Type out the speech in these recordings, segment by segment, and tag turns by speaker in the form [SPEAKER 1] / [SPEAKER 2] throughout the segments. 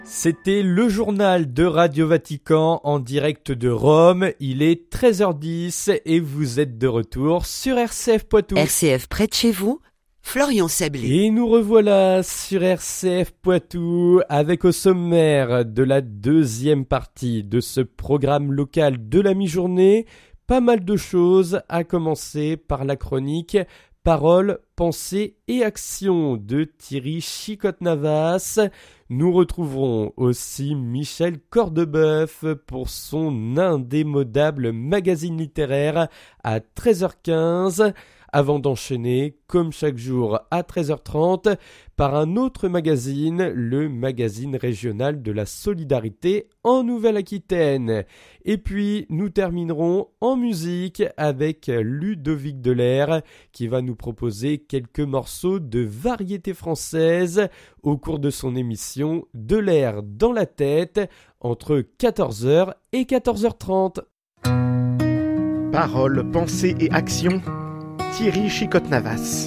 [SPEAKER 1] C'était le journal de Radio Vatican en direct de Rome. Il est 13h10 et vous êtes de retour sur RCF Poitou.
[SPEAKER 2] RCF près de chez vous, Florian Sablé.
[SPEAKER 1] Et nous revoilà sur RCF Poitou avec au sommaire de la deuxième partie de ce programme local de la mi-journée. Pas mal de choses, à commencer par la chronique Paroles, pensées et actions de Thierry Chicotte-Navas. Nous retrouverons aussi Michel Cordebeuf pour son indémodable magazine littéraire à 13h15, avant d'enchaîner, comme chaque jour à 13h30, par un autre magazine, le magazine régional de la solidarité en Nouvelle-Aquitaine. Et puis, nous terminerons en musique avec Ludovic Delair, qui va nous proposer quelques morceaux de variété française au cours de son émission De l'air dans la tête, entre 14h et 14h30.
[SPEAKER 3] Paroles, pensées et actions, Thierry Chicotte-Navas.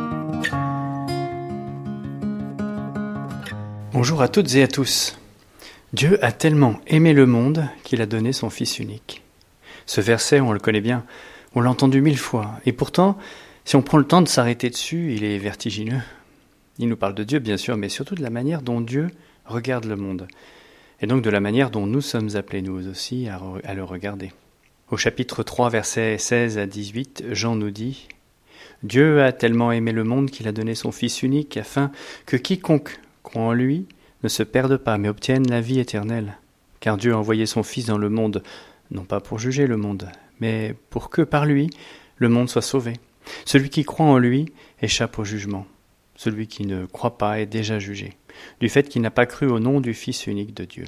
[SPEAKER 4] Bonjour à toutes et à tous. Dieu a tellement aimé le monde qu'il a donné son Fils unique. Ce verset, on le connaît bien, on l'a entendu 1000 fois. Et pourtant, si on prend le temps de s'arrêter dessus, il est vertigineux. Il nous parle de Dieu, bien sûr, mais surtout de la manière dont Dieu regarde le monde. Et donc de la manière dont nous sommes appelés, nous aussi, à le regarder. Au chapitre 3, versets 16 à 18, Jean nous dit « Dieu a tellement aimé le monde qu'il a donné son Fils unique, afin que quiconque croit en lui ne se perde pas, mais obtienne la vie éternelle. Car Dieu a envoyé son Fils dans le monde, non pas pour juger le monde, mais pour que par lui, le monde soit sauvé. Celui qui croit en lui échappe au jugement. Celui qui ne croit pas est déjà jugé, du fait qu'il n'a pas cru au nom du Fils unique de Dieu. »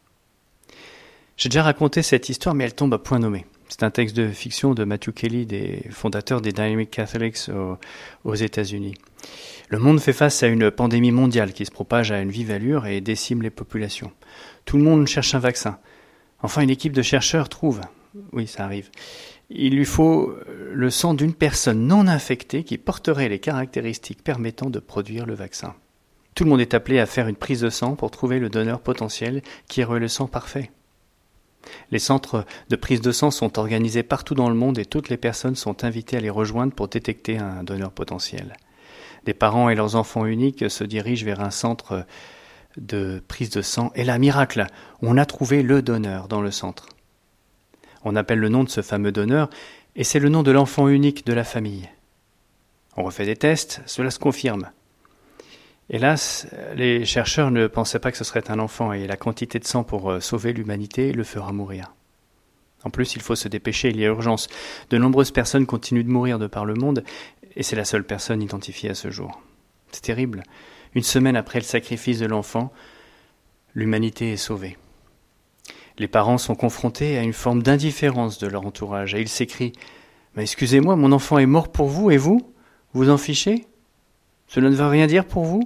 [SPEAKER 4] J'ai déjà raconté cette histoire, mais elle tombe à point nommé. C'est un texte de fiction de Matthew Kelly, des fondateurs des Dynamic Catholics aux États-Unis. Le monde fait face à une pandémie mondiale qui se propage à une vive allure et décime les populations. Tout le monde cherche un vaccin. Enfin, une équipe de chercheurs trouve, oui, ça arrive, il lui faut le sang d'une personne non infectée qui porterait les caractéristiques permettant de produire le vaccin. Tout le monde est appelé à faire une prise de sang pour trouver le donneur potentiel qui aurait le sang parfait. Les centres de prise de sang sont organisés partout dans le monde et toutes les personnes sont invitées à les rejoindre pour détecter un donneur potentiel. Des parents et leurs enfants uniques se dirigent vers un centre de prise de sang et là, miracle, on a trouvé le donneur dans le centre. On appelle le nom de ce fameux donneur et c'est le nom de l'enfant unique de la famille. On refait des tests, cela se confirme. Hélas, les chercheurs ne pensaient pas que ce serait un enfant et la quantité de sang pour sauver l'humanité le fera mourir. En plus, il faut se dépêcher, il y a urgence. De nombreuses personnes continuent de mourir de par le monde et c'est la seule personne identifiée à ce jour. C'est terrible. Une semaine après le sacrifice de l'enfant, l'humanité est sauvée. Les parents sont confrontés à une forme d'indifférence de leur entourage et ils s'écrient « Mais excusez-moi, mon enfant est mort pour vous et vous en fichez ? Cela ne veut rien dire pour vous ?»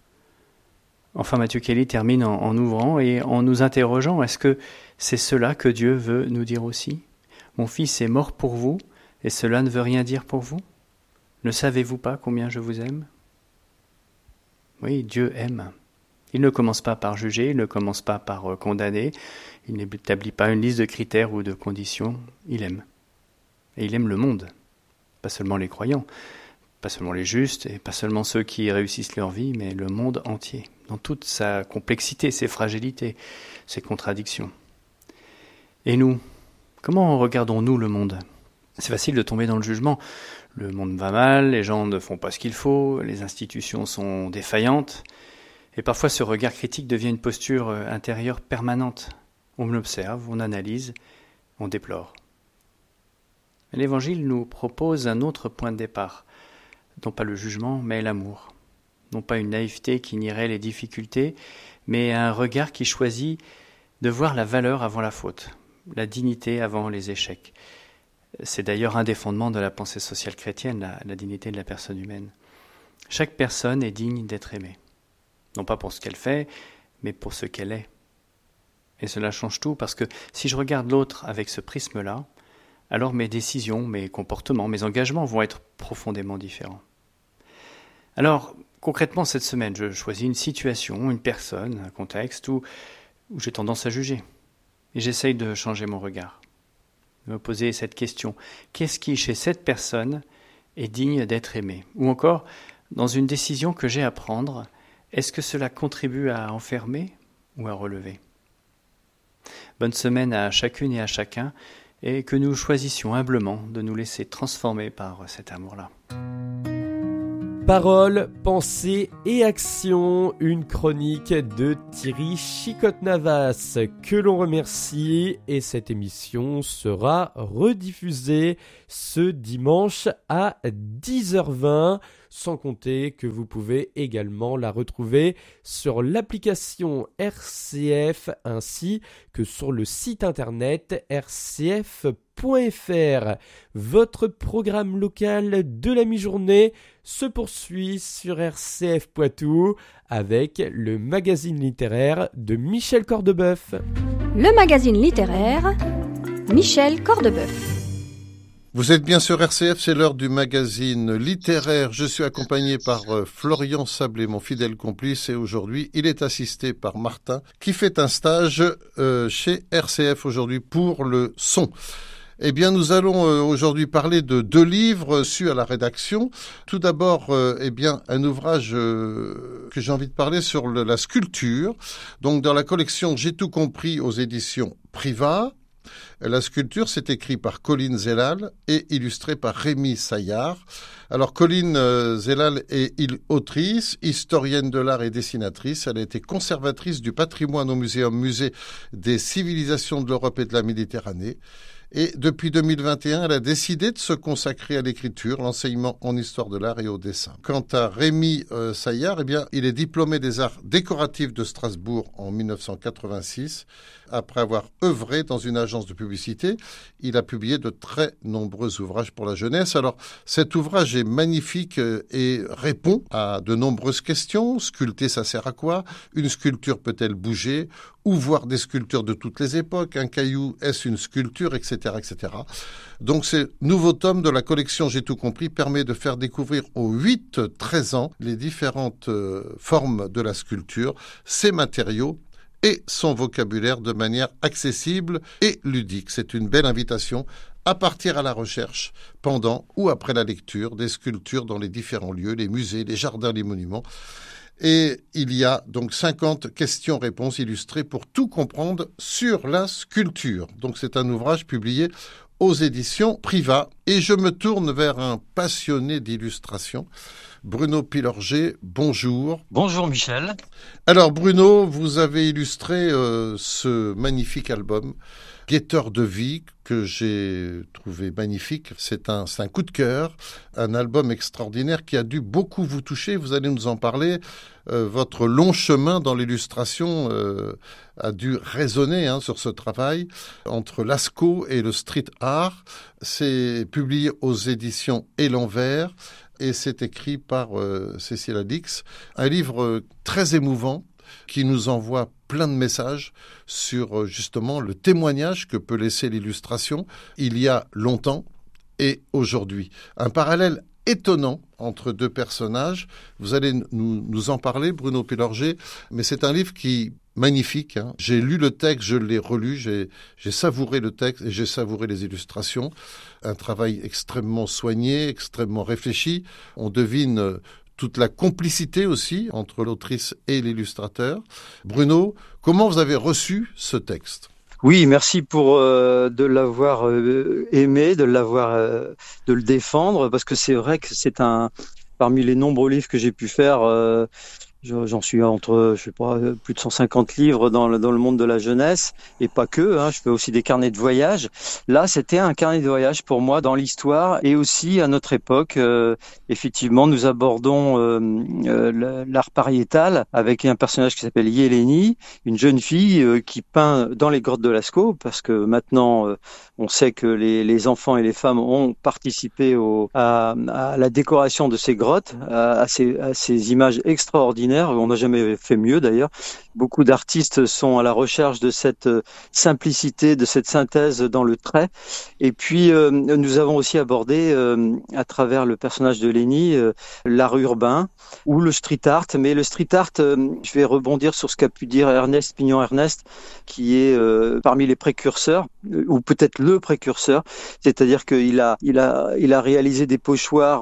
[SPEAKER 4] Enfin, Matthew Kelly termine en ouvrant et en nous interrogeant, est-ce que c'est cela que Dieu veut nous dire aussi ? Mon fils est mort pour vous et cela ne veut rien dire pour vous ? Ne savez-vous pas combien je vous aime ? Oui, Dieu aime. Il ne commence pas par juger, il ne commence pas par condamner, il n'établit pas une liste de critères ou de conditions, il aime. Et il aime le monde, pas seulement les croyants, pas seulement les justes et pas seulement ceux qui réussissent leur vie, mais le monde entier, dans toute sa complexité, ses fragilités, ses contradictions. Et nous, comment regardons-nous le monde ? C'est facile de tomber dans le jugement. Le monde va mal, les gens ne font pas ce qu'il faut, les institutions sont défaillantes, et parfois ce regard critique devient une posture intérieure permanente. On observe, on analyse, on déplore. L'Évangile nous propose un autre point de départ. Non pas le jugement, mais l'amour. Non pas une naïveté qui nierait les difficultés, mais un regard qui choisit de voir la valeur avant la faute, la dignité avant les échecs. C'est d'ailleurs un des fondements de la pensée sociale chrétienne, la dignité de la personne humaine. Chaque personne est digne d'être aimée. Non pas pour ce qu'elle fait, mais pour ce qu'elle est. Et cela change tout, parce que si je regarde l'autre avec ce prisme-là, alors mes décisions, mes comportements, mes engagements vont être profondément différents. Alors, Concrètement, cette semaine, je choisis une situation, une personne, un contexte où j'ai tendance à juger. Et j'essaye de changer mon regard. De me poser cette question. Qu'est-ce qui, chez cette personne, est digne d'être aimé ? Ou encore, dans une décision que j'ai à prendre, est-ce que cela contribue à enfermer ou à relever ? Bonne semaine à chacune et à chacun, et que nous choisissions humblement de nous laisser transformer par cet amour-là.
[SPEAKER 1] Paroles, pensées et actions, une chronique de Thierry Chicotte-Navas que l'on remercie, et cette émission sera rediffusée ce dimanche à 10h20, sans compter que vous pouvez également la retrouver sur l'application RCF ainsi que sur le site internet rcf.fr. Votre programme local de la mi-journée se poursuit sur RCF Poitou avec le magazine littéraire de Michel Cordeboeuf.
[SPEAKER 5] Le magazine littéraire, Michel Cordeboeuf.
[SPEAKER 6] Vous êtes bien sur RCF, c'est l'heure du magazine littéraire. Je suis accompagné par Florian Sablé, mon fidèle complice, et aujourd'hui, il est assisté par Martin, qui fait un stage chez RCF aujourd'hui pour le son. Eh bien, nous allons aujourd'hui parler de 2 livres sus à la rédaction. Tout d'abord, un ouvrage que j'ai envie de parler sur la sculpture. Donc, dans la collection J'ai tout compris aux éditions Privat. La sculpture, c'est écrit par Colline Zellal et illustré par Rémi Saillard. Alors, Colline Zellal est autrice, historienne de l'art et dessinatrice. Elle a été conservatrice du patrimoine au musée des civilisations de l'Europe et de la Méditerranée. Et depuis 2021, elle a décidé de se consacrer à l'écriture, l'enseignement en histoire de l'art et au dessin. Quant à Rémi Saillard, il est diplômé des arts décoratifs de Strasbourg en 1986. Après avoir œuvré dans une agence de publicité, il a publié de très nombreux ouvrages pour la jeunesse. Alors, cet ouvrage est magnifique et répond à de nombreuses questions. Sculpter, ça sert à quoi ? Une sculpture peut-elle bouger ? Ou voir des sculptures de toutes les époques ? Un caillou, est-ce une sculpture ? Etc., etc. Donc, ce nouveau tome de la collection J'ai tout compris permet de faire découvrir aux 8-13 ans les différentes formes de la sculpture, ses matériaux, et son vocabulaire de manière accessible et ludique. C'est une belle invitation à partir à la recherche pendant ou après la lecture des sculptures dans les différents lieux, les musées, les jardins, les monuments. Et il y a donc 50 questions-réponses illustrées pour tout comprendre sur la sculpture. Donc c'est un ouvrage publié aux éditions Privat. Et je me tourne vers un passionné d'illustration, Bruno Pilorget. Bonjour.
[SPEAKER 7] Bonjour Michel.
[SPEAKER 6] Alors Bruno, vous avez illustré ce magnifique album, Guetteur de vie, que j'ai trouvé magnifique. C'est un coup de cœur, un album extraordinaire qui a dû beaucoup vous toucher. Vous allez nous en parler. Votre long chemin dans l'illustration a dû résonner sur ce travail entre l'ASCO et le street art. C'est publié aux éditions Élan Vert et c'est écrit par Cécile Alix. Un livre très émouvant qui nous envoie plein de messages sur justement le témoignage que peut laisser l'illustration il y a longtemps et aujourd'hui. Un parallèle étonnant entre 2 personnages. Vous allez nous en parler, Bruno Pilorget, mais c'est un livre qui magnifique. J'ai lu le texte, je l'ai relu, j'ai savouré le texte et j'ai savouré les illustrations. Un travail extrêmement soigné, extrêmement réfléchi. On devine toute la complicité aussi entre l'autrice et l'illustrateur. Bruno, comment vous avez reçu ce texte ?
[SPEAKER 7] Oui, merci pour de l'avoir aimé, de le défendre, parce que c'est vrai que c'est parmi les nombreux livres que j'ai pu faire. J'en suis entre, plus de 150 livres dans le monde de la jeunesse, et pas que, je fais aussi des carnets de voyage. Là, c'était un carnet de voyage pour moi dans l'histoire, et aussi à notre époque. Effectivement, nous abordons l'art pariétal avec un personnage qui s'appelle Yeleni, une jeune fille qui peint dans les grottes de Lascaux, parce que maintenant, on sait que les enfants et les femmes ont participé à la décoration de ces grottes, à ces images extraordinaires extraordinaire. On n'a jamais fait mieux d'ailleurs. Beaucoup d'artistes sont à la recherche de cette simplicité, de cette synthèse dans le trait. Et puis, nous avons aussi abordé, à travers le personnage de Lenny, l'art urbain ou le street art. Mais le street art, je vais rebondir sur ce qu'a pu dire Ernest Pignon-Ernest, qui est parmi les précurseurs, ou peut-être le précurseur. C'est-à-dire qu'il a réalisé des pochoirs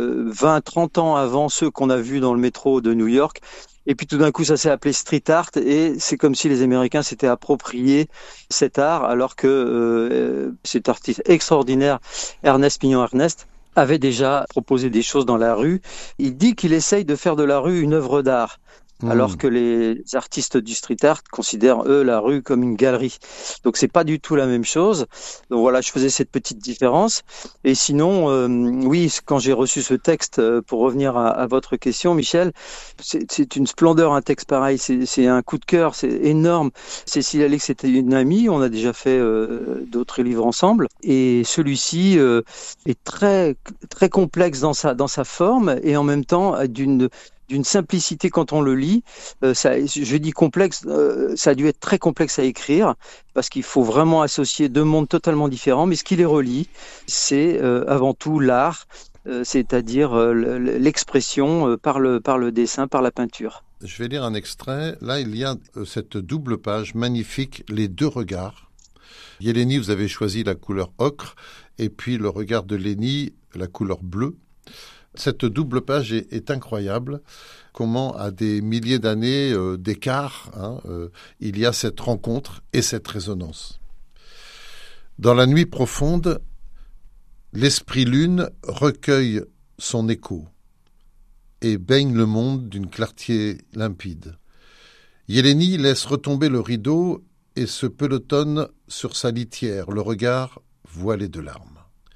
[SPEAKER 7] 20-30 ans avant ceux qu'on a vus dans le métro de New York. Et puis tout d'un coup, ça s'est appelé street art et c'est comme si les Américains s'étaient approprié cet art, alors que cet artiste extraordinaire, Ernest Pignon-Ernest, avait déjà proposé des choses dans la rue. Il dit qu'il essaye de faire de la rue une œuvre d'art. Alors que les artistes du street art considèrent, eux, la rue comme une galerie. Donc, c'est pas du tout la même chose. Donc, voilà, je faisais cette petite différence. Et sinon, oui, quand j'ai reçu ce texte, pour revenir à votre question, Michel, c'est une splendeur, un texte pareil. C'est un coup de cœur, c'est énorme. Cécile Alix était une amie. On a déjà fait d'autres livres ensemble. Et celui-ci est très, très complexe dans sa forme et en même temps d'une simplicité quand on le lit. Je dis complexe, ça a dû être très complexe à écrire parce qu'il faut vraiment associer deux mondes totalement différents, mais ce qui les relie, c'est avant tout l'art, c'est-à-dire l'expression par le dessin, par la peinture.
[SPEAKER 6] Je vais lire un extrait. Là, il y a cette double page magnifique, les deux regards. Yeleni, vous avez choisi la couleur ocre, et puis le regard de Lenny, la couleur bleue. Cette double page est incroyable. Comment, à des milliers d'années d'écart, il y a cette rencontre et cette résonance. Dans la nuit profonde, l'esprit lune recueille son écho et baigne le monde d'une clarté limpide. Yeleni laisse retomber le rideau et se pelotonne sur sa litière, le regard voilé de larmes.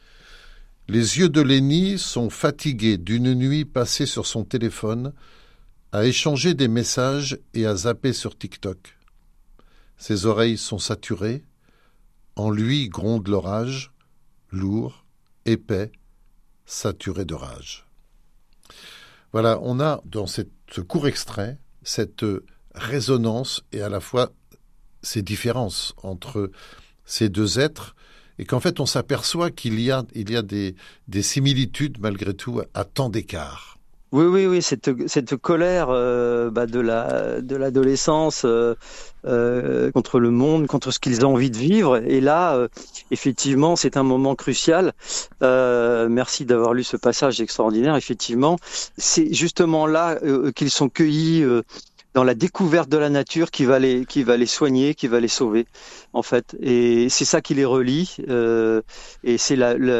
[SPEAKER 6] Les yeux de Lenny sont fatigués d'une nuit passée sur son téléphone, à échanger des messages et à zapper sur TikTok. Ses oreilles sont saturées, en lui gronde l'orage, lourd, épais, saturé de rage. Voilà, on a dans ce court extrait cette résonance et à la fois ces différences entre ces deux êtres, et qu'en fait on s'aperçoit qu'il y a des similitudes malgré tout à tant d'écart.
[SPEAKER 7] Oui, cette colère de l'adolescence contre le monde, contre ce qu'ils ont envie de vivre. Et là, effectivement, c'est un moment crucial. Merci d'avoir lu ce passage extraordinaire. Effectivement, c'est justement là qu'ils sont cueillis dans la découverte de la nature qui va les soigner, qui va les sauver, en fait. Et c'est ça qui les relie. Et c'est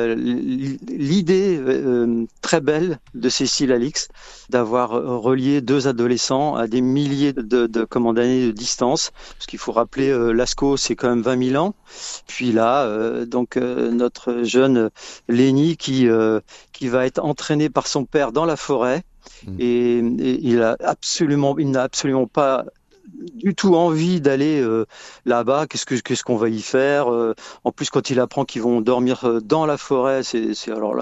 [SPEAKER 7] l'idée très belle de Cécile Alix d'avoir relié deux adolescents à des milliers d'années de distance. Parce qu'il faut rappeler, Lascaux, c'est quand même 20 000 ans. Puis là, notre jeune Lenny qui va être entraîné par son père dans la forêt. Et il n'a absolument pas du tout envie d'aller là-bas. Qu'est-ce qu'on va y faire? En plus, quand il apprend qu'ils vont dormir dans la forêt, c'est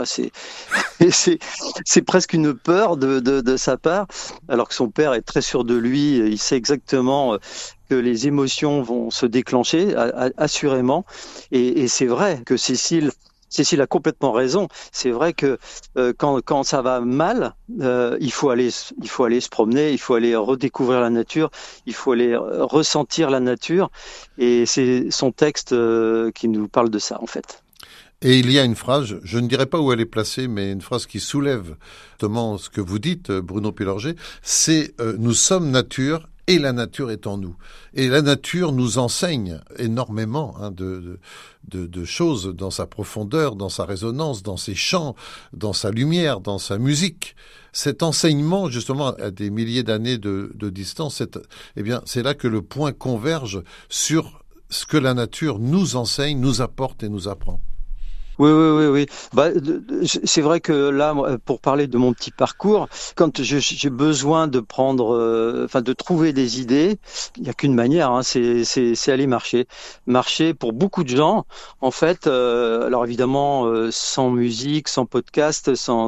[SPEAKER 7] presque une peur de sa part. Alors que son père est très sûr de lui, il sait exactement que les émotions vont se déclencher, assurément. Et c'est vrai que Cécile a complètement raison. C'est vrai que quand ça va mal, il faut aller se promener, il faut aller redécouvrir la nature, il faut aller ressentir la nature. Et c'est son texte qui nous parle de ça, en fait.
[SPEAKER 6] Et il y a une phrase, je ne dirais pas où elle est placée, mais une phrase qui soulève justement ce que vous dites, Bruno Pilorget, c'est « Nous sommes nature ». Et la nature est en nous. Et la nature nous enseigne énormément de choses dans sa profondeur, dans sa résonance, dans ses chants, dans sa lumière, dans sa musique. Cet enseignement, justement, à des milliers d'années de distance, c'est là que le point converge sur ce que la nature nous enseigne, nous apporte et nous apprend.
[SPEAKER 7] Oui. C'est vrai que là, pour parler de mon petit parcours, quand j'ai besoin de de trouver des idées, il n'y a qu'une manière, hein, c'est aller marcher. Marcher pour beaucoup de gens, en fait. Alors évidemment, sans musique, sans podcast, sans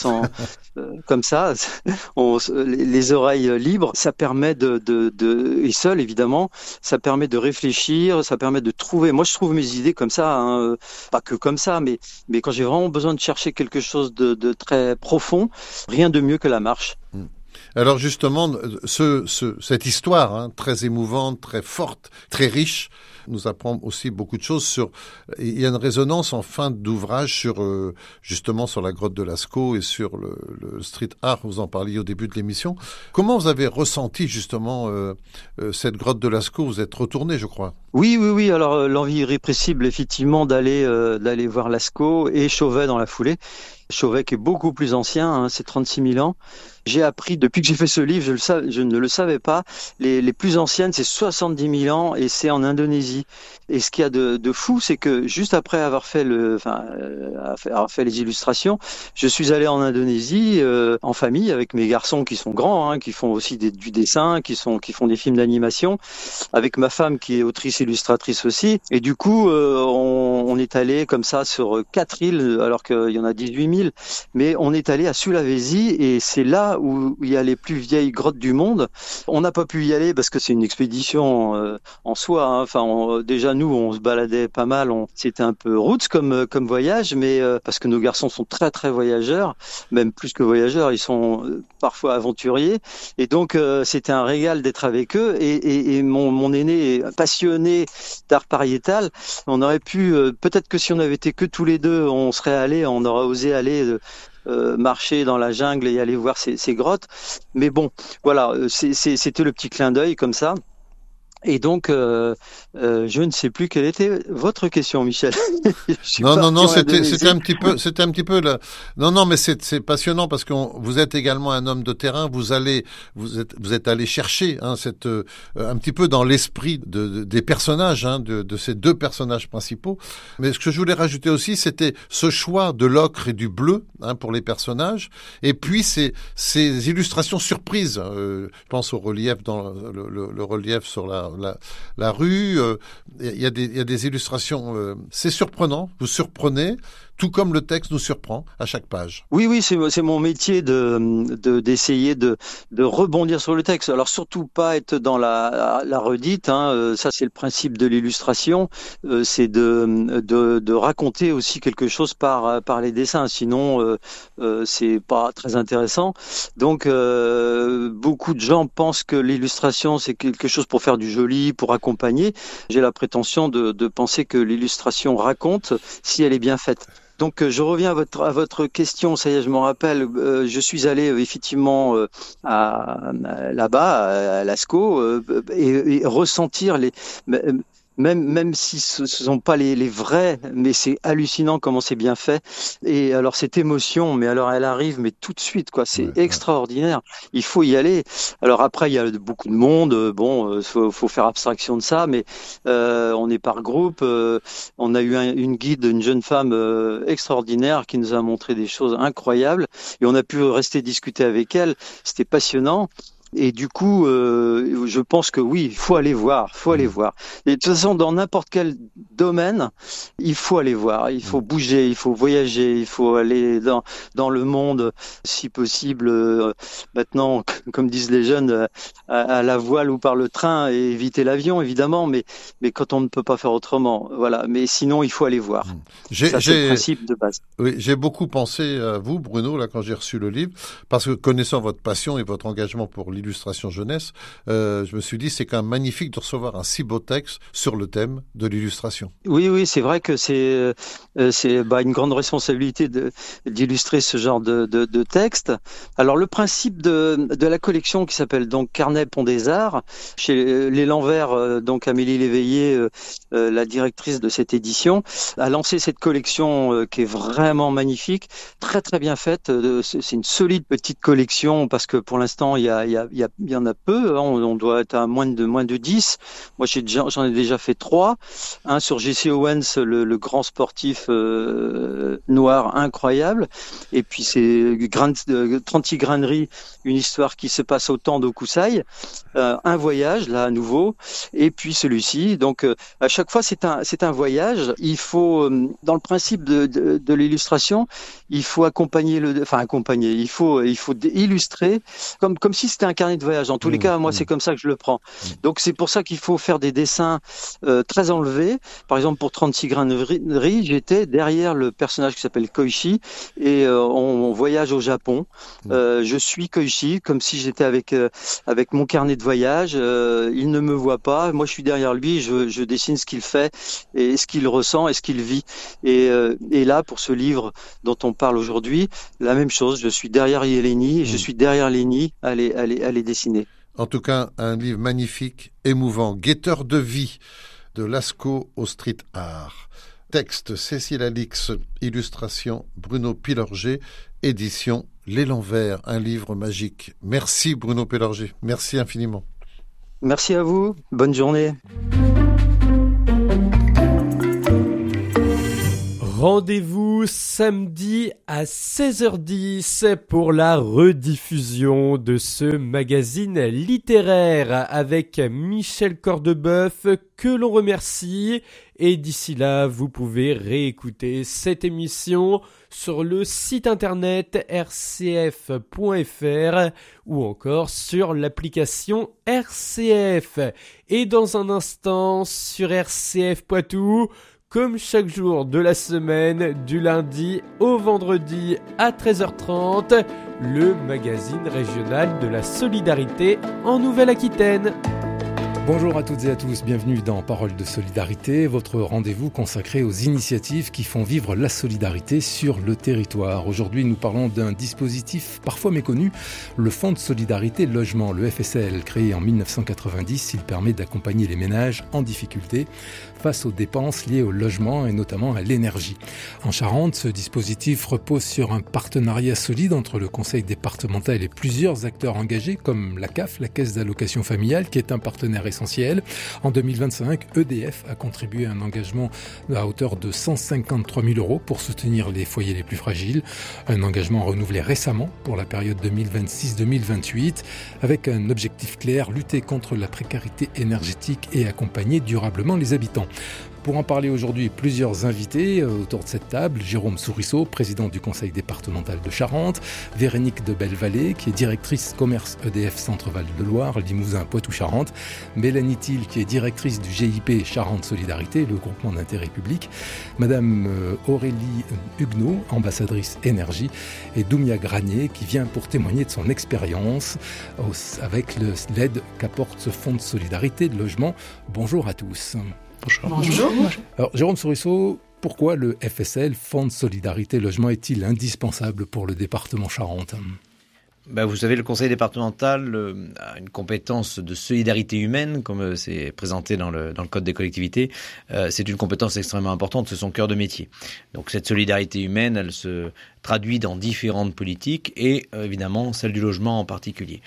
[SPEAKER 7] comme ça, les oreilles libres, ça permet et seul évidemment, ça permet de réfléchir, ça permet de trouver. Moi, je trouve mes idées comme ça, hein, pas que comme ça, mais quand j'ai vraiment besoin de chercher quelque chose de très profond, rien de mieux que la marche.
[SPEAKER 6] Alors justement, cette histoire, hein, très émouvante, très forte, très riche, nous apprend aussi beaucoup de choses il y a une résonance en fin d'ouvrage justement sur la grotte de Lascaux et sur le street art, vous en parliez au début de l'émission. Comment vous avez ressenti justement cette grotte de Lascaux? Vous êtes retourné, je crois.
[SPEAKER 7] Oui. Alors l'envie irrépressible, effectivement, d'aller voir Lascaux et Chauvet dans la foulée. Chauvet qui est beaucoup plus ancien, hein, c'est 36 000 ans. J'ai appris, depuis que j'ai fait ce livre, je ne le savais pas, les plus anciennes, c'est 70 000 ans et c'est en Indonésie. Et ce qu'il y a de fou, c'est que juste après avoir fait les illustrations, je suis allé en Indonésie en famille avec mes garçons qui sont grands, hein, qui font aussi du dessin, qui font des films d'animation, avec ma femme qui est autrice illustratrice aussi. Et du coup, on est allé comme ça sur 4 îles, alors qu'il y en a 18 000. Mais on est allé à Sulawesi et c'est là où il y a les plus vieilles grottes du monde. On n'a pas pu y aller parce que c'est une expédition en soi, hein. Enfin, déjà nous, on se baladait pas mal. C'était un peu roots comme voyage, mais parce que nos garçons sont très très voyageurs, même plus que voyageurs, ils sont parfois aventuriers. Et donc c'était un régal d'être avec eux. Et mon aîné est passionné d'art pariétal. On aurait pu, peut-être que si on avait été que tous les deux, on aurait osé aller marcher dans la jungle et aller voir ces grottes. Mais bon, voilà, c'était le petit clin d'œil comme ça. Et donc, je ne sais plus quelle était votre question, Michel.
[SPEAKER 6] Non, c'était un petit peu là. Non, mais c'est passionnant parce que vous êtes également un homme de terrain. Vous êtes allé chercher, hein, un petit peu dans l'esprit des personnages, hein, de ces deux personnages principaux. Mais ce que je voulais rajouter aussi, c'était ce choix de l'ocre et du bleu, hein, pour les personnages, et puis ces illustrations surprises. Je pense au relief dans le relief sur la rue, il y a des illustrations, c'est surprenant, vous surprenez, tout comme le texte nous surprend à chaque page.
[SPEAKER 7] Oui, c'est mon métier d'essayer de rebondir sur le texte. Alors surtout pas être dans la redite, hein, ça c'est le principe de l'illustration, c'est de raconter aussi quelque chose par les dessins, sinon c'est pas très intéressant. Donc beaucoup de gens pensent que l'illustration c'est quelque chose pour faire du joli, pour accompagner. J'ai la prétention de penser que l'illustration raconte si elle est bien faite. Donc je reviens à votre question, ça y est, je m'en rappelle, je suis allé effectivement là-bas, à Lascaux, et ressentir même si ce sont pas les vrais, mais c'est hallucinant comment c'est bien fait. Et alors cette émotion, mais alors elle arrive, mais tout de suite, quoi. C'est extraordinaire. Il faut y aller. Alors après, il y a beaucoup de monde. Bon, faut faire abstraction de ça, mais on est par groupe. On a eu une guide, une jeune femme extraordinaire qui nous a montré des choses incroyables, et on a pu rester discuter avec elle. C'était passionnant. Et du coup, je pense que oui, il faut aller voir. Et de toute façon, dans n'importe quel domaine, il faut aller voir, il faut bouger, il faut voyager, il faut aller dans le monde, si possible. Maintenant, comme disent les jeunes, à la voile ou par le train, et éviter l'avion, évidemment. Mais quand on ne peut pas faire autrement, voilà. Mais sinon, il faut aller voir. Ça, c'est le principe de base.
[SPEAKER 6] Oui, j'ai beaucoup pensé à vous, Bruno, là, quand j'ai reçu le livre, parce que connaissant votre passion et votre engagement pour l'illustration jeunesse, je me suis dit c'est quand même magnifique de recevoir un si beau texte sur le thème de l'illustration.
[SPEAKER 7] Oui, c'est vrai que c'est une grande responsabilité d'illustrer ce genre de texte. Alors le principe de la collection qui s'appelle donc Carnet Pont des Arts, chez L'Élan Vert, donc Amélie Léveillé, la directrice de cette édition, a lancé cette collection qui est vraiment magnifique, très très bien faite. C'est une solide petite collection parce que pour l'instant il y a y en a peu. Hein, on doit être à moins de 10. Moi, j'en ai déjà fait 3. Un sur Jesse Owens, le grand sportif noir incroyable. Et puis c'est 30 graineries, une histoire qui se passe au temps d'Okusai. Un voyage, là à nouveau. Et puis celui-ci. Donc à chaque fois, c'est un voyage. Il faut, dans le principe de l'illustration, il faut accompagner il faut illustrer comme si c'était un carnet de voyage. En tous les cas, moi, c'est comme ça que je le prends. Donc, c'est pour ça qu'il faut faire des dessins très enlevés. Par exemple, pour 36 graineries, j'étais derrière le personnage qui s'appelle Koichi et on voyage au Japon. Je suis Koichi comme si j'étais avec mon carnet de voyage. Il ne me voit pas. Moi, je suis derrière lui. Je dessine ce qu'il fait et ce qu'il ressent et ce qu'il vit. Et là, pour ce livre dont on parle aujourd'hui, la même chose. Je suis derrière Yeleni et je suis derrière Lénie à les dessiner.
[SPEAKER 6] En tout cas, un livre magnifique, émouvant, guetteur de vie, de Lascaux au street art. Texte Cécile Alix, illustration Bruno Pilorget, édition L'Élan Vert, un livre magique. Merci Bruno Pilorget, merci infiniment.
[SPEAKER 7] Merci à vous, bonne journée.
[SPEAKER 1] Rendez-vous samedi à 16h10 pour la rediffusion de ce magazine littéraire avec Michel Cordeboeuf que l'on remercie. Et d'ici là, vous pouvez réécouter cette émission sur le site internet rcf.fr ou encore sur l'application RCF. Et dans un instant sur RCF Poitou, comme chaque jour de la semaine, du lundi au vendredi à 13h30, le magazine régional de la solidarité en Nouvelle-Aquitaine.
[SPEAKER 8] Bonjour à toutes et à tous, bienvenue dans Parole de Solidarité, votre rendez-vous consacré aux initiatives qui font vivre la solidarité sur le territoire. Aujourd'hui, nous parlons d'un dispositif parfois méconnu, le Fonds de Solidarité Logement, le FSL. Créé en 1990, il permet d'accompagner les ménages en difficulté face aux dépenses liées au logement et notamment à l'énergie. En Charente, ce dispositif repose sur un partenariat solide entre le conseil départemental et plusieurs acteurs engagés comme la CAF, la Caisse d'allocation familiale, qui est un partenaire essentiel. En 2025, EDF a contribué à un engagement à hauteur de 153 000 € pour soutenir les foyers les plus fragiles. Un engagement renouvelé récemment pour la période 2026-2028 avec un objectif clair, lutter contre la précarité énergétique et accompagner durablement les habitants. Pour en parler aujourd'hui, plusieurs invités autour de cette table. Jérôme Sourisseau, président du conseil départemental de Charente. Véronique de Bellevallée, qui est directrice commerce EDF Centre-Val de Loire, Limousin, Poitou-Charentes. Mélanie Thiel, qui est directrice du GIP Charente Solidarité, le groupement d'intérêt public. Madame Aurélie Huguenot, ambassadrice énergie. Et Doumia Granier, qui vient pour témoigner de son expérience avec l'aide qu'apporte ce fonds de solidarité de logement. Bonjour à tous.
[SPEAKER 9] Bonjour.
[SPEAKER 8] Alors, Jérôme Sourisseau, pourquoi le FSL, Fonds de Solidarité Logement, est-il indispensable pour le département Charente ?
[SPEAKER 9] Vous savez, le conseil départemental a une compétence de solidarité humaine, comme c'est présenté dans le code des collectivités. C'est une compétence extrêmement importante, c'est son cœur de métier. Donc cette solidarité humaine, elle se traduit dans différentes politiques et évidemment celle du logement en particulier.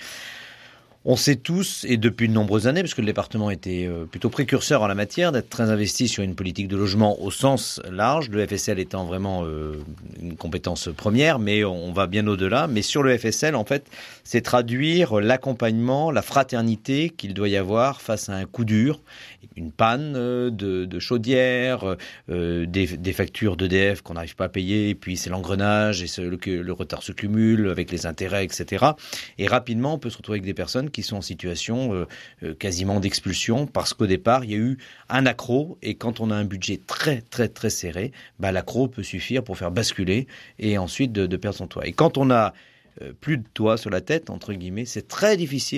[SPEAKER 9] On sait tous, et depuis de nombreuses années, parce que le département était plutôt précurseur en la matière, d'être très investi sur une politique de logement au sens large, le FSL étant vraiment une compétence première, mais on va bien au-delà. Mais sur le FSL, en fait, c'est traduire l'accompagnement, la fraternité qu'il doit y avoir face à un coup dur, une panne de chaudière, des factures d'EDF qu'on n'arrive pas à payer, et puis c'est l'engrenage, et le retard se cumule avec les intérêts, etc. Et rapidement, on peut se retrouver avec des personnes qui sont en situation quasiment d'expulsion parce qu'au départ, il y a eu un accroc et quand on a un budget très, très, très serré, l'accroc peut suffire pour faire basculer et ensuite de perdre son toit. Et quand on a plus de toit sur la tête, entre guillemets, c'est très difficile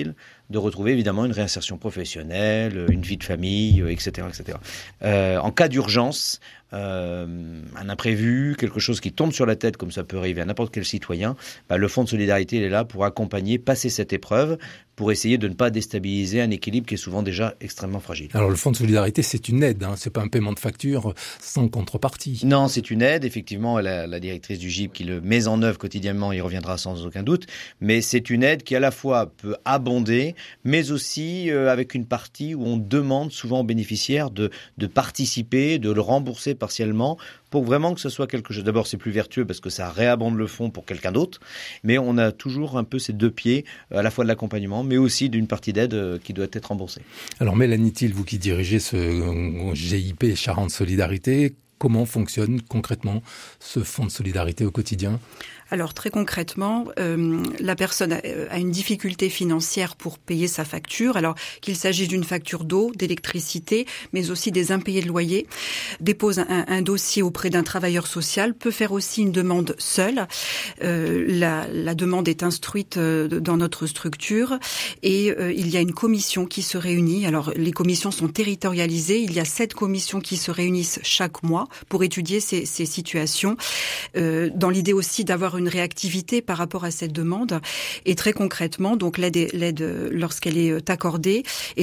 [SPEAKER 9] de retrouver évidemment une réinsertion professionnelle, une vie de famille, etc., etc. En cas d'urgence, un imprévu, quelque chose qui tombe sur la tête, comme ça peut arriver à n'importe quel citoyen, le Fonds de solidarité il est là pour accompagner, passer cette épreuve, pour essayer de ne pas déstabiliser un équilibre qui est souvent déjà extrêmement fragile.
[SPEAKER 8] Alors le Fonds de solidarité, c'est une aide, c'est pas un paiement de facture sans contrepartie.
[SPEAKER 9] Non, c'est une aide. Effectivement, la directrice du GIP qui le met en œuvre quotidiennement y reviendra sans aucun doute. Mais c'est une aide qui à la fois peut abonder, mais aussi avec une partie où on demande souvent aux bénéficiaires de participer, de le rembourser partiellement pour vraiment que ce soit quelque chose. D'abord, c'est plus vertueux parce que ça réabonde le fonds pour quelqu'un d'autre, mais on a toujours un peu ces deux pieds, à la fois de l'accompagnement, mais aussi d'une partie d'aide qui doit être remboursée.
[SPEAKER 8] Alors Mélanie Thiel, vous qui dirigez ce GIP Charente Solidarité, comment fonctionne concrètement ce fonds de solidarité au quotidien ?
[SPEAKER 10] Alors très concrètement, la personne a une difficulté financière pour payer sa facture, alors qu'il s'agisse d'une facture d'eau, d'électricité, mais aussi des impayés de loyer, dépose un dossier auprès d'un travailleur social, peut faire aussi une demande seule. La demande est instruite dans notre structure et il y a une commission qui se réunit. Alors les commissions sont territorialisées, il y a 7 commissions qui se réunissent chaque mois pour étudier ces situations, dans l'idée aussi d'avoir une réactivité par rapport à cette demande. Et très concrètement, donc l'aide lorsqu'elle est accordée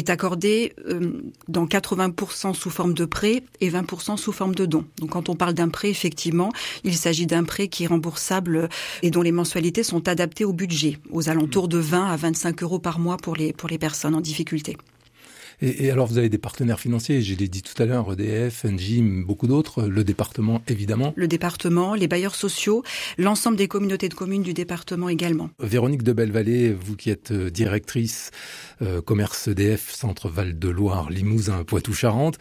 [SPEAKER 10] dans 80% sous forme de prêt et 20% sous forme de don. Donc quand on parle d'un prêt, effectivement, il s'agit d'un prêt qui est remboursable et dont les mensualités sont adaptées au budget, aux alentours de 20 à 25 euros par mois pour les personnes en difficulté.
[SPEAKER 8] Et alors, vous avez des partenaires financiers, je l'ai dit tout à l'heure, EDF, Engie, beaucoup d'autres, le département évidemment.
[SPEAKER 10] Le département, les bailleurs sociaux, l'ensemble des communautés de communes du département également.
[SPEAKER 8] Véronique de Bellevallée, vous qui êtes directrice commerce EDF, Centre Val-de-Loire, Limousin, Poitou-Charentes,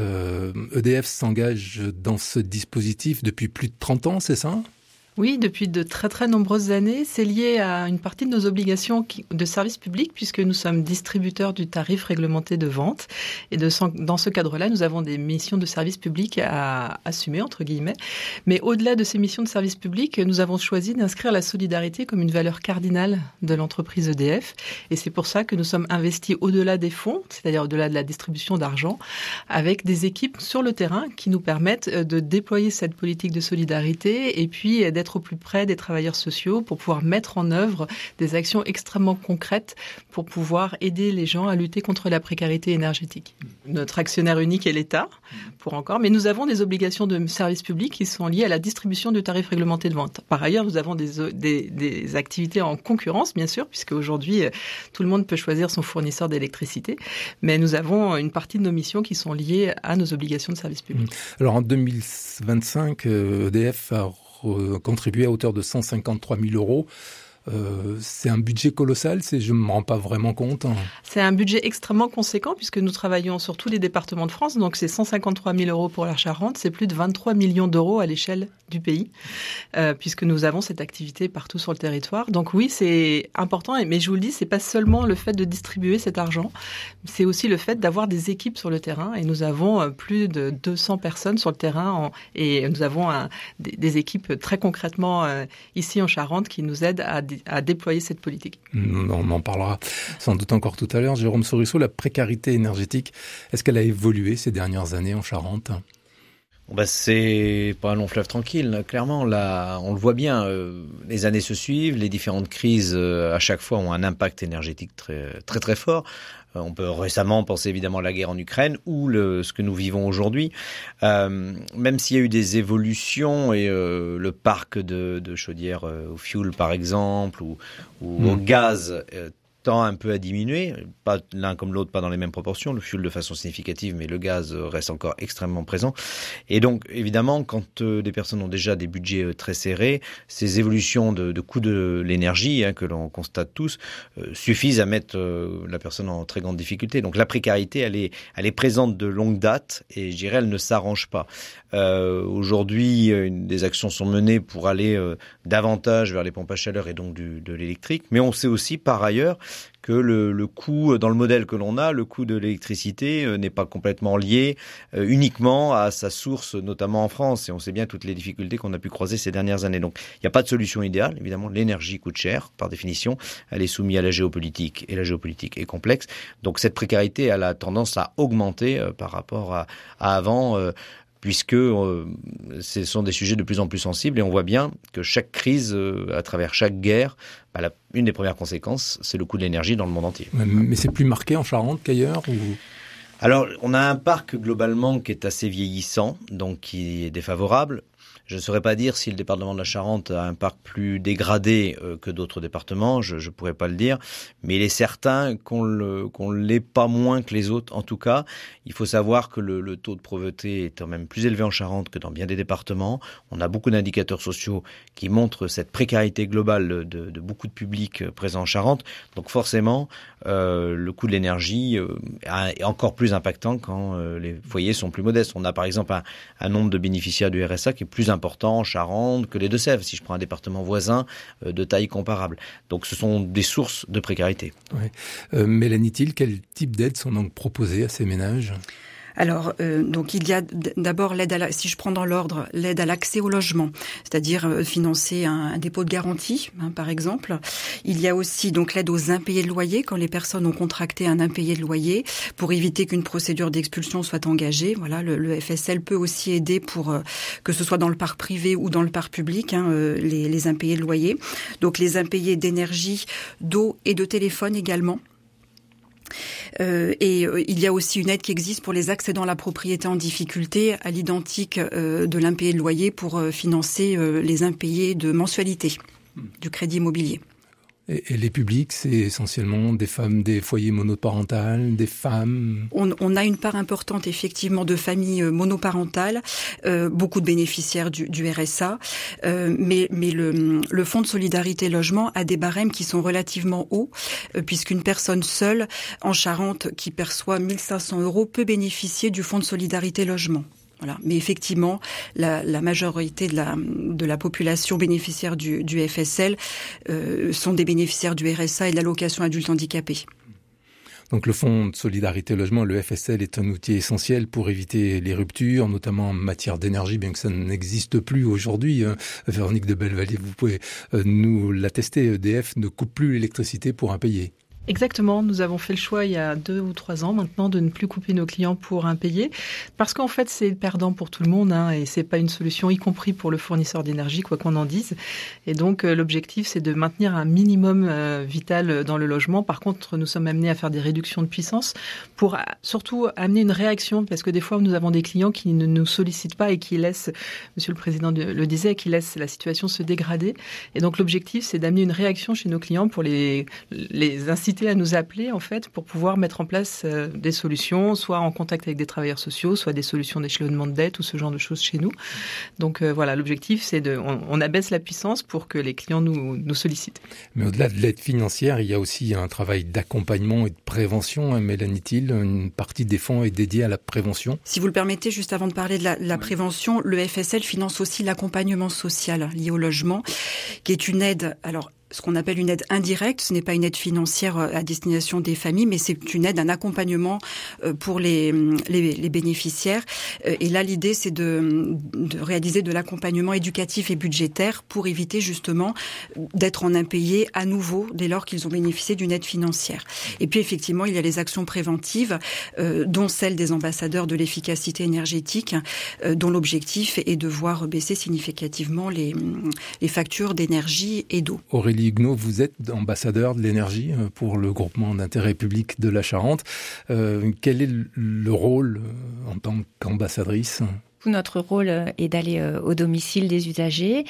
[SPEAKER 8] EDF s'engage dans ce dispositif depuis plus de 30 ans, c'est ça ?
[SPEAKER 11] Oui, depuis de très très nombreuses années. C'est lié à une partie de nos obligations de service public puisque nous sommes distributeurs du tarif réglementé de vente. Et dans ce cadre-là, nous avons des missions de service public à assumer, entre guillemets. Mais au-delà de ces missions de service public, nous avons choisi d'inscrire la solidarité comme une valeur cardinale de l'entreprise EDF. Et c'est pour ça que nous sommes investis au-delà des fonds, c'est-à-dire au-delà de la distribution d'argent, avec des équipes sur le terrain qui nous permettent de déployer cette politique de solidarité et puis d'être au plus près des travailleurs sociaux pour pouvoir mettre en œuvre des actions extrêmement concrètes pour pouvoir aider les gens à lutter contre la précarité énergétique. Notre actionnaire unique est l'État, mais nous avons des obligations de service public qui sont liées à la distribution du tarif réglementé de vente. Par ailleurs, nous avons des activités en concurrence, bien sûr, puisque aujourd'hui, tout le monde peut choisir son fournisseur d'électricité, mais nous avons une partie de nos missions qui sont liées à nos obligations de service public.
[SPEAKER 8] Alors en 2025, EDF a contribué à hauteur de 153 000 euros. C'est un budget colossal, je ne me rends pas vraiment compte.
[SPEAKER 11] C'est un budget extrêmement conséquent puisque nous travaillons sur tous les départements de France. Donc c'est 153 000 euros pour la Charente, c'est plus de 23 millions d'euros à l'échelle du pays puisque nous avons cette activité partout sur le territoire. Donc oui, c'est important, mais je vous le dis, c'est pas seulement le fait de distribuer cet argent, c'est aussi le fait d'avoir des équipes sur le terrain et nous avons plus de 200 personnes sur le terrain et nous avons des équipes très concrètement ici en Charente qui nous aident à déployer cette politique.
[SPEAKER 8] On en parlera sans doute encore tout à l'heure. Jérôme Sorisseau, la précarité énergétique, est-ce qu'elle a évolué ces dernières années en Charente ?
[SPEAKER 9] C'est pas un long fleuve tranquille, clairement. Là, on le voit bien, les années se suivent, les différentes crises à chaque fois ont un impact énergétique très très très fort. On peut récemment penser évidemment à la guerre en Ukraine ou ce que nous vivons aujourd'hui. Même s'il y a eu des évolutions et le parc de chaudières au fioul par exemple ou au gaz tend un peu à diminuer, pas l'un comme l'autre, pas dans les mêmes proportions, le fioul de façon significative, mais le gaz reste encore extrêmement présent. Et donc, évidemment, quand des personnes ont déjà des budgets très serrés, ces évolutions de coût de l'énergie, que l'on constate tous, suffisent à mettre la personne en très grande difficulté. Donc la précarité, elle est présente de longue date et je dirais, elle ne s'arrange pas. Aujourd'hui, des actions sont menées pour aller davantage vers les pompes à chaleur et donc de l'électrique, mais on sait aussi par ailleurs que le coût, dans le modèle que l'on a, le coût de l'électricité n'est pas complètement lié uniquement à sa source, notamment en France. Et on sait bien toutes les difficultés qu'on a pu croiser ces dernières années. Donc, il n'y a pas de solution idéale. Évidemment, l'énergie coûte cher, par définition. Elle est soumise à la géopolitique, et la géopolitique est complexe. Donc, cette précarité, elle a tendance à augmenter par rapport à avant, puisque ce sont des sujets de plus en plus sensibles et on voit bien que chaque crise, à travers chaque guerre, une des premières conséquences, c'est le coût de l'énergie dans le monde entier.
[SPEAKER 8] Mais c'est plus marqué en Charente qu'ailleurs ou...
[SPEAKER 9] Alors, on a un parc globalement qui est assez vieillissant, donc qui est défavorable. Je ne saurais pas dire si le département de la Charente a un parc plus dégradé que d'autres départements, je ne pourrais pas le dire, mais il est certain qu'on l'est pas moins que les autres. En tout cas, il faut savoir que le taux de pauvreté est quand même plus élevé en Charente que dans bien des départements. On a beaucoup d'indicateurs sociaux qui montrent cette précarité globale de beaucoup de publics présents en Charente. Donc forcément, le coût de l'énergie est encore plus impactant quand les foyers sont plus modestes. On a par exemple un nombre de bénéficiaires du RSA qui est plus important en Charente que les Deux-Sèvres, si je prends un département voisin de taille comparable. Donc ce sont des sources de précarité.
[SPEAKER 8] Ouais. Mélanie Thiel, quel type d'aides sont donc proposées à ces ménages ?
[SPEAKER 10] Alors, donc il y a d'abord l'aide si je prends dans l'ordre, l'aide à l'accès au logement, c'est-à-dire financer un dépôt de garantie, par exemple. Il y a aussi donc l'aide aux impayés de loyer quand les personnes ont contracté un impayé de loyer pour éviter qu'une procédure d'expulsion soit engagée. Voilà, le FSL peut aussi aider pour que ce soit dans le parc privé ou dans le parc public, les impayés de loyer. Donc les impayés d'énergie, d'eau et de téléphone également. Il y a aussi une aide qui existe pour les accédants à la propriété en difficulté, à l'identique de l'impayé de loyer pour financer les impayés de mensualité du crédit immobilier.
[SPEAKER 8] Et les publics, c'est essentiellement des femmes des foyers monoparentales, des femmes...
[SPEAKER 10] On a une part importante, effectivement, de familles monoparentales, beaucoup de bénéficiaires du RSA, mais le Fonds de solidarité logement a des barèmes qui sont relativement hauts, puisqu'une personne seule en Charente qui perçoit 1 500 € peut bénéficier du Fonds de solidarité logement. Voilà. Mais effectivement, la majorité de la population bénéficiaire du FSL sont des bénéficiaires du RSA et de l'allocation adulte handicapé.
[SPEAKER 8] Donc le Fonds de solidarité logement, le FSL, est un outil essentiel pour éviter les ruptures, notamment en matière d'énergie, bien que ça n'existe plus aujourd'hui. Véronique de Bellevallier, vous pouvez nous l'attester, EDF ne coupe plus l'électricité pour impayés.
[SPEAKER 11] Exactement, nous avons fait le choix il y a 2 ou 3 ans maintenant de ne plus couper nos clients pour impayés, parce qu'en fait c'est perdant pour tout le monde, et c'est pas une solution, y compris pour le fournisseur d'énergie, quoi qu'on en dise. Et donc l'objectif c'est de maintenir un minimum vital dans le logement. Par contre, nous sommes amenés à faire des réductions de puissance pour surtout amener une réaction, parce que des fois nous avons des clients qui ne nous sollicitent pas et qui laissent, Monsieur le Président le disait, qui laissent la situation se dégrader. Et donc l'objectif c'est d'amener une réaction chez nos clients pour les inciter à nous appeler en fait pour pouvoir mettre en place des solutions, soit en contact avec des travailleurs sociaux, soit des solutions d'échelonnement de dette ou ce genre de choses chez nous. Donc voilà, l'objectif c'est on abaisse la puissance pour que les clients nous sollicitent.
[SPEAKER 8] Mais au-delà de l'aide financière, il y a aussi un travail d'accompagnement et de prévention. Mélanie Thiel, une partie des fonds est dédiée à la prévention.
[SPEAKER 10] Si vous le permettez, juste avant de parler de la prévention, le FSL finance aussi l'accompagnement social lié au logement, qui est une aide, alors ce qu'on appelle une aide indirecte. Ce n'est pas une aide financière à destination des familles, mais c'est une aide, un accompagnement pour les bénéficiaires. Et là, l'idée, c'est de réaliser de l'accompagnement éducatif et budgétaire pour éviter justement d'être en impayé à nouveau dès lors qu'ils ont bénéficié d'une aide financière. Et puis, effectivement, il y a les actions préventives, dont celle des ambassadeurs de l'efficacité énergétique, dont l'objectif est de voir baisser significativement les factures d'énergie et d'eau.
[SPEAKER 8] Aurélie Huguenot, vous êtes ambassadeur de l'énergie pour le groupement d'intérêt public de la Charente. Quel est le rôle en tant qu'ambassadrice ?
[SPEAKER 12] Notre rôle est d'aller au domicile des usagers.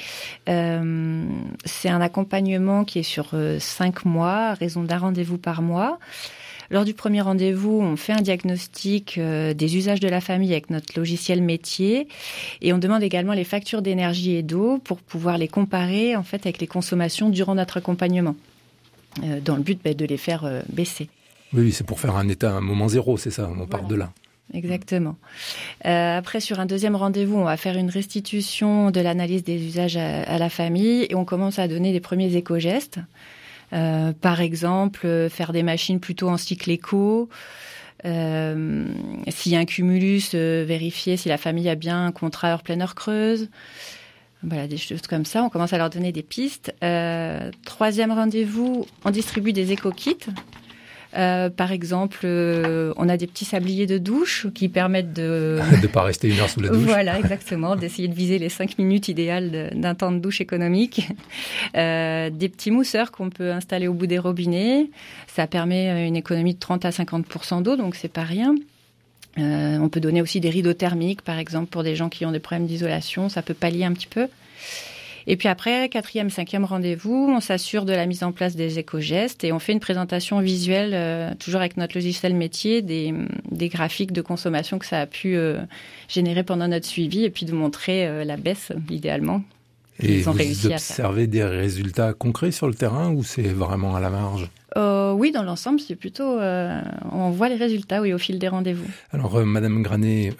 [SPEAKER 12] C'est un accompagnement qui est sur 5 mois, à raison d'un rendez-vous par mois. Lors du premier rendez-vous, on fait un diagnostic des usages de la famille avec notre logiciel métier et on demande également les factures d'énergie et d'eau pour pouvoir les comparer en fait avec les consommations durant notre accompagnement, dans le but de les faire baisser.
[SPEAKER 8] Oui, c'est pour faire un état à un moment zéro, c'est ça, on part de là.
[SPEAKER 12] Exactement. Après, sur un deuxième rendez-vous, on va faire une restitution de l'analyse des usages à la famille et on commence à donner les premiers éco-gestes. Par exemple, faire des machines plutôt en cycle éco. S'il y a un cumulus, vérifier si la famille a bien un contrat heure pleine heure creuse. Voilà, des choses comme ça. On commence à leur donner des pistes. Troisième rendez-vous, on distribue des éco-kits. Par exemple, on a des petits sabliers de douche qui permettent de
[SPEAKER 8] ne pas rester 1 heure sous la douche.
[SPEAKER 12] Voilà, exactement, d'essayer de viser les 5 minutes idéales d'un temps de douche économique. Des petits mousseurs qu'on peut installer au bout des robinets. Ça permet une économie de 30 à 50% d'eau, donc c'est pas rien. On peut donner aussi des rideaux thermiques, par exemple, pour des gens qui ont des problèmes d'isolation. Ça peut pallier un petit peu. Et puis après, 4e, 5e rendez-vous, on s'assure de la mise en place des éco-gestes et on fait une présentation visuelle, toujours avec notre logiciel métier, des graphiques de consommation que ça a pu générer pendant notre suivi et puis de montrer la baisse, idéalement.
[SPEAKER 8] Et vous observez des résultats concrets sur le terrain ou c'est vraiment à la marge ?
[SPEAKER 12] Oui, dans l'ensemble, c'est plutôt... on voit les résultats, oui, au fil des rendez-vous.
[SPEAKER 8] Alors, Madame Granet,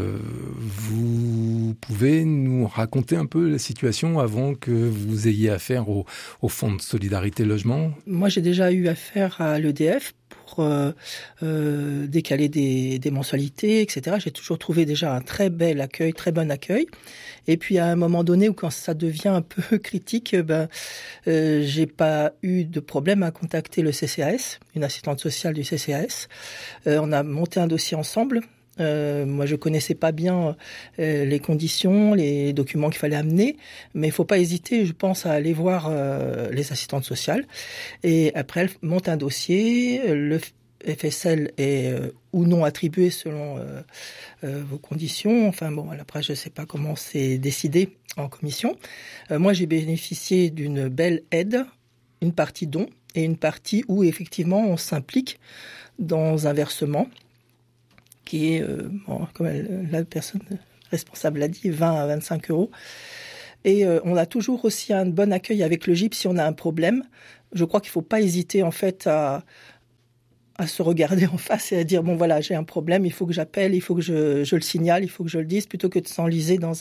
[SPEAKER 8] vous pouvez nous raconter un peu la situation avant que vous ayez affaire au Fonds de solidarité logement ?
[SPEAKER 13] Moi, j'ai déjà eu affaire à l'EDF pour décaler des mensualités, etc. J'ai toujours trouvé déjà un très bon accueil. Et puis à un moment donné où quand ça devient un peu critique, j'ai pas eu de problème à contacter le CCAS, une assistante sociale du CCAS. On a monté un dossier ensemble. Moi, je connaissais pas bien les conditions, les documents qu'il fallait amener, mais il faut pas hésiter, je pense, à aller voir les assistantes sociales. Et après, elle monte un dossier, le FSL est ou non attribué selon vos conditions. Enfin bon, après, je sais pas comment c'est décidé en commission. Moi, j'ai bénéficié d'une belle aide, une partie don et une partie où effectivement on s'implique dans un versement qui est, comme la personne responsable l'a dit, 20 à 25 €. Et on a toujours aussi un bon accueil avec le GIP si on a un problème. Je crois qu'il ne faut pas hésiter en fait à se regarder en face et à dire bon voilà, j'ai un problème, il faut que j'appelle, il faut que je le signale, il faut que je le dise, plutôt que de s'enliser dans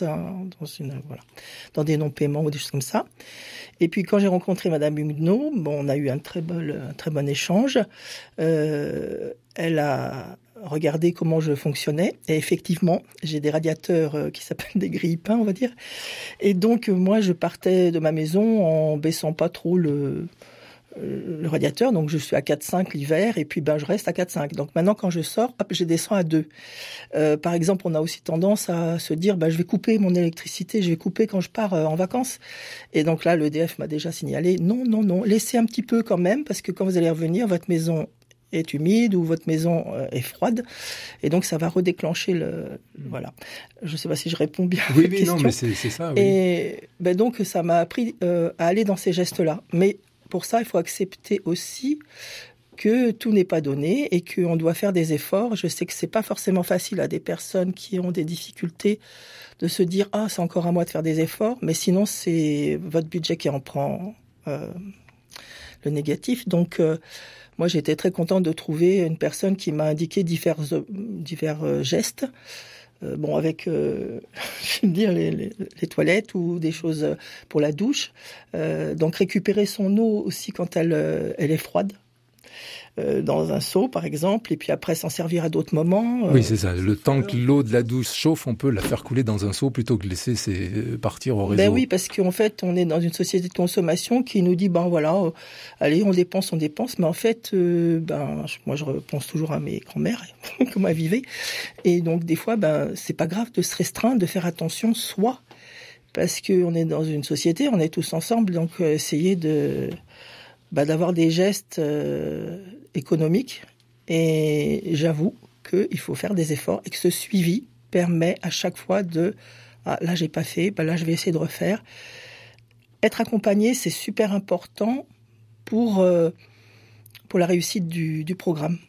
[SPEAKER 13] des non-paiements ou des choses comme ça. Et puis quand j'ai rencontré Madame Huguenot, on a eu un très bon échange. Elle a regardé comment je fonctionnais et effectivement, j'ai des radiateurs qui s'appellent des grille-pains, on va dire. Et donc moi, je partais de ma maison en baissant pas trop le radiateur, donc je suis à 4,5 l'hiver et puis je reste à 4,5. Donc maintenant quand je sors, hop, je descends à 2. Par exemple, on a aussi tendance à se dire je vais couper mon électricité, je vais couper quand je pars en vacances. Et donc là, l'EDF m'a déjà signalé non, laissez un petit peu quand même parce que quand vous allez revenir, votre maison est humide ou votre maison est froide et donc ça va redéclencher voilà. Je sais pas si je réponds bien à la question.
[SPEAKER 8] Non, mais c'est ça. Oui.
[SPEAKER 13] Et donc ça m'a appris à aller dans ces gestes-là. Mais pour ça, il faut accepter aussi que tout n'est pas donné et qu'on doit faire des efforts. Je sais que c'est pas forcément facile à des personnes qui ont des difficultés de se dire « Ah, c'est encore à moi de faire des efforts », mais sinon, c'est votre budget qui en prend le négatif. Donc, moi, j'étais très contente de trouver une personne qui m'a indiqué divers gestes. Avec je veux dire les toilettes ou des choses pour la douche. Donc récupérer son eau aussi quand elle est froide. Dans un seau, par exemple, et puis après s'en servir à d'autres moments.
[SPEAKER 8] Oui, c'est ça. Le temps que l'eau de la douche chauffe, on peut la faire couler dans un seau plutôt que laisser partir au réseau.
[SPEAKER 13] Oui, parce qu'en fait, on est dans une société de consommation qui nous dit, allez, on dépense, mais en fait, moi, je repense toujours à mes grands-mères, comment elles vivaient. Et donc, des fois, c'est pas grave de se restreindre, de faire attention soi, parce qu'on est dans une société, on est tous ensemble, donc essayer d'avoir des gestes économiques. Et j'avoue qu'il faut faire des efforts et que ce suivi permet à chaque fois là j'ai pas fait, là je vais essayer de refaire. Être accompagné, c'est super important pour la réussite du programme.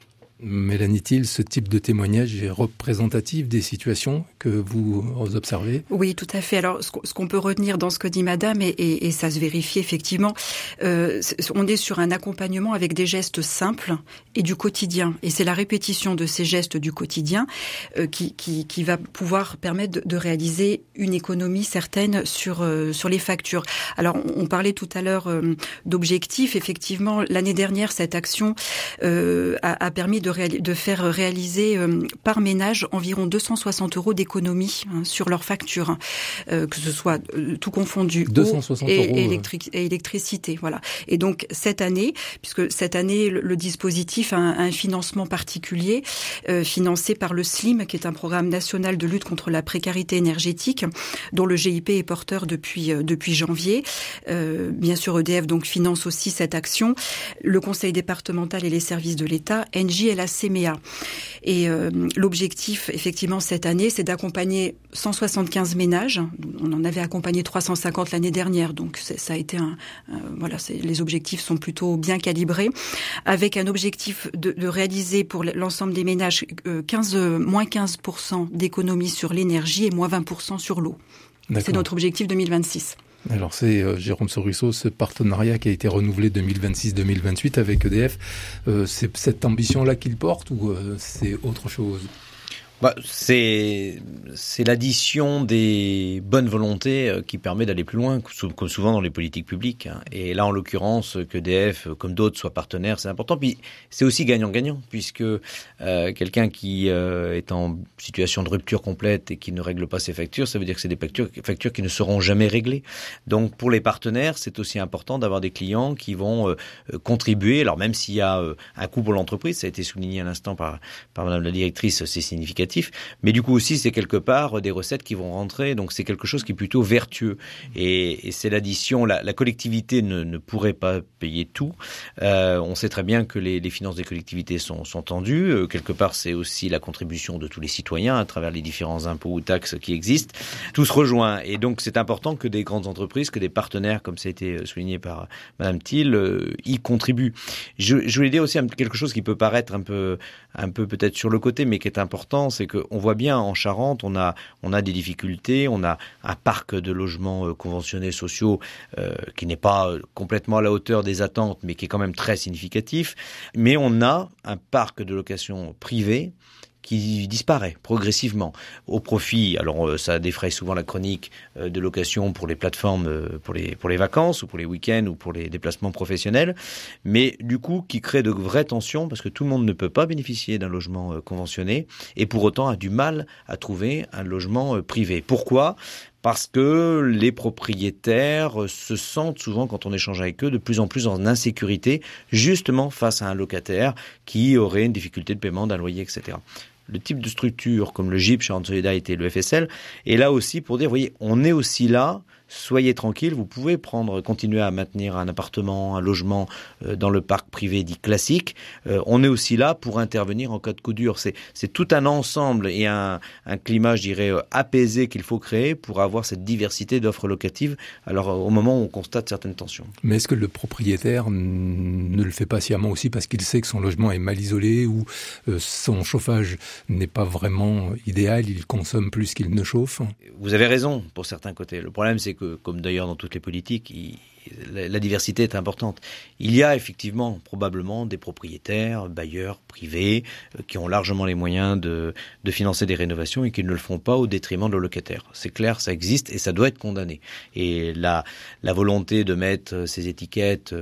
[SPEAKER 8] Mélanie Thiel, ce type de témoignage est représentatif des situations que vous observez?
[SPEAKER 10] Oui, tout à fait. Alors, ce qu'on peut retenir dans ce que dit Madame, et ça se vérifie effectivement, on est sur un accompagnement avec des gestes simples et du quotidien. Et c'est la répétition de ces gestes du quotidien qui va pouvoir permettre de réaliser une économie certaine sur les factures. Alors, on parlait tout à l'heure d'objectifs. Effectivement, l'année dernière, cette action a permis de faire réaliser par ménage environ 260 € d'économie sur leurs factures, que ce soit tout confondu, eau et électricité. Voilà. Et donc cette année, puisque cette année le dispositif a un financement particulier financé par le SLIM, qui est un programme national de lutte contre la précarité énergétique, dont le GIP est porteur depuis janvier. Bien sûr, EDF donc finance aussi cette action. Le Conseil départemental et les services de l'État, Engie et la CMEA. Et l'objectif, effectivement, cette année, c'est d'accompagner 175 ménages. On en avait accompagné 350 l'année dernière, donc ça a été les objectifs sont plutôt bien calibrés, avec un objectif de réaliser pour l'ensemble des ménages moins 15% d'économie sur l'énergie et moins 20% sur l'eau. D'accord. C'est notre objectif 2026.
[SPEAKER 8] Alors c'est Jérôme Sorusso, ce partenariat qui a été renouvelé 2026-2028 avec EDF, c'est cette ambition-là qu'il porte ou c'est autre chose ?
[SPEAKER 9] C'est l'addition des bonnes volontés qui permet d'aller plus loin, comme souvent dans les politiques publiques. Et là, en l'occurrence, qu'EDF, comme d'autres, soient partenaires, c'est important. Puis c'est aussi gagnant-gagnant, puisque quelqu'un qui est en situation de rupture complète et qui ne règle pas ses factures, ça veut dire que c'est des factures qui ne seront jamais réglées. Donc pour les partenaires, c'est aussi important d'avoir des clients qui vont contribuer. Alors même s'il y a un coût pour l'entreprise, ça a été souligné à l'instant par Madame la directrice, c'est significatif. Mais du coup aussi, c'est quelque part des recettes qui vont rentrer. Donc c'est quelque chose qui est plutôt vertueux. Et c'est l'addition. La collectivité ne pourrait pas payer tout. On sait très bien que les finances des collectivités sont tendues. Quelque part, c'est aussi la contribution de tous les citoyens à travers les différents impôts ou taxes qui existent. Tout se rejoint. Et donc c'est important que des grandes entreprises, que des partenaires, comme ça a été souligné par Madame Thiel, y contribuent. Je voulais dire aussi quelque chose qui peut paraître un peu peut-être sur le côté, mais qui est important, c'est qu'on voit bien en Charente, on a des difficultés, on a un parc de logements conventionnés sociaux qui n'est pas complètement à la hauteur des attentes, mais qui est quand même très significatif. Mais on a un parc de location privée qui disparaît progressivement au profit, alors ça défraye souvent la chronique de location pour les plateformes pour les vacances ou pour les week-ends ou pour les déplacements professionnels, mais du coup qui crée de vraies tensions parce que tout le monde ne peut pas bénéficier d'un logement conventionné et pour autant a du mal à trouver un logement privé. Pourquoi ? Parce que les propriétaires se sentent souvent, quand on échange avec eux, de plus en plus en insécurité, justement face à un locataire qui aurait une difficulté de paiement d'un loyer, etc. Le type de structure comme le GIP, Charente Solidarité et le FSL est là aussi pour dire, voyez, on est aussi là, soyez tranquilles, vous pouvez continuer à maintenir un appartement, un logement dans le parc privé dit classique. On est aussi là pour intervenir en cas de coup dur. C'est tout un ensemble et un climat, je dirais, apaisé qu'il faut créer pour avoir cette diversité d'offres locatives. Alors au moment où on constate certaines tensions.
[SPEAKER 8] Mais est-ce que le propriétaire ne le fait pas sciemment aussi parce qu'il sait que son logement est mal isolé ou son chauffage n'est pas vraiment idéal, il consomme plus qu'il ne chauffe ?
[SPEAKER 9] Vous avez raison pour certains côtés. Le problème, c'est que, comme d'ailleurs dans toutes les politiques, la diversité est importante. Il y a effectivement probablement des propriétaires, bailleurs privés, qui ont largement les moyens de financer des rénovations et qui ne le font pas au détriment de leurs locataires. C'est clair, ça existe et ça doit être condamné. Et la volonté de mettre ces étiquettes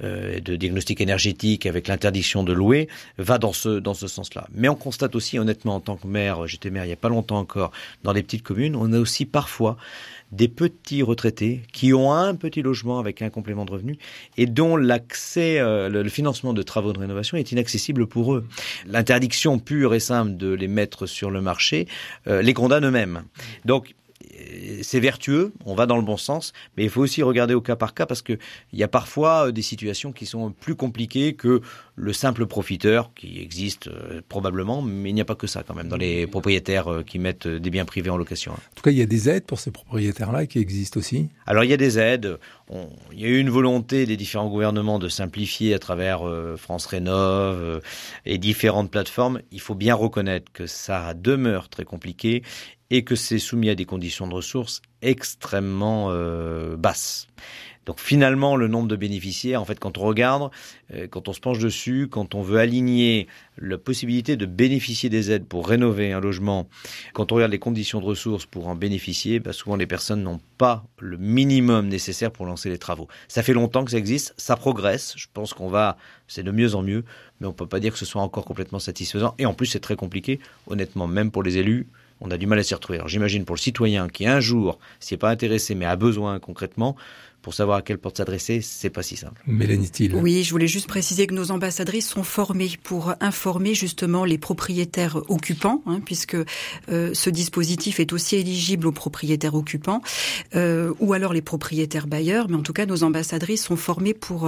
[SPEAKER 9] de diagnostic énergétique avec l'interdiction de louer va dans ce sens-là. Mais on constate aussi, honnêtement, en tant que maire, j'étais maire il n'y a pas longtemps encore, dans des petites communes, on a aussi parfois des petits retraités qui ont un petit logement avec un complément de revenu et dont l'accès, le financement de travaux de rénovation est inaccessible pour eux. L'interdiction pure et simple de les mettre sur le marché les condamne eux-mêmes. Donc, c'est vertueux, on va dans le bon sens, mais il faut aussi regarder au cas par cas parce que il y a parfois des situations qui sont plus compliquées que le simple profiteur qui existe probablement, mais il n'y a pas que ça quand même dans les propriétaires qui mettent des biens privés en location.
[SPEAKER 8] En tout cas, il y a des aides pour ces propriétaires-là qui existent aussi.
[SPEAKER 9] Alors il y a des aides. Il y a eu une volonté des différents gouvernements de simplifier à travers France Rénov et différentes plateformes. Il faut bien reconnaître que ça demeure très compliqué et que c'est soumis à des conditions de ressources extrêmement basses. Donc finalement, le nombre de bénéficiaires, en fait, quand on regarde, quand on se penche dessus, quand on veut aligner la possibilité de bénéficier des aides pour rénover un logement, quand on regarde les conditions de ressources pour en bénéficier, souvent les personnes n'ont pas le minimum nécessaire pour lancer les travaux. Ça fait longtemps que ça existe, ça progresse, je pense c'est de mieux en mieux, mais on ne peut pas dire que ce soit encore complètement satisfaisant. Et en plus, c'est très compliqué, honnêtement, même pour les élus. On a du mal à s'y retrouver. Alors j'imagine pour le citoyen qui un jour s'y est pas intéressé mais a besoin concrètement, pour savoir à quelle porte s'adresser, c'est pas si simple.
[SPEAKER 8] Mélanie Thiel.
[SPEAKER 10] Oui, je voulais juste préciser que nos ambassadrices sont formées pour informer justement les propriétaires occupants, puisque ce dispositif est aussi éligible aux propriétaires occupants, ou alors les propriétaires bailleurs. Mais en tout cas, nos ambassadrices sont formées pour